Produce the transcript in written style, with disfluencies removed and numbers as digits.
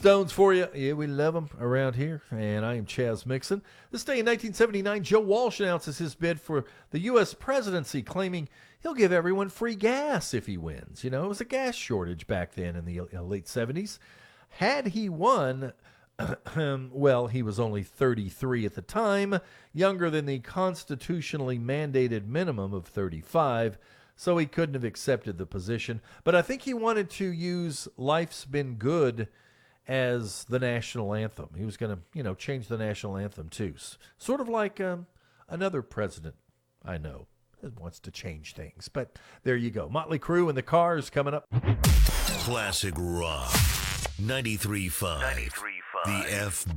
Stones for you. Yeah, we love them around here. And I am Chaz Mixon. This day in 1979, Joe Walsh announces his bid for the U.S. presidency, claiming he'll give everyone free gas if he wins. You know, it was a gas shortage back then in the late 70s. Had he won, well, he was only 33 at the time, younger than the constitutionally mandated minimum of 35, so he couldn't have accepted the position. But I think he wanted to use Life's Been Good as the national anthem. He was going to, change the national anthem too. Sort of like another president I know that wants to change things. But there you go. Motley Crue and the Cars coming up. Classic Rock 93.5. The F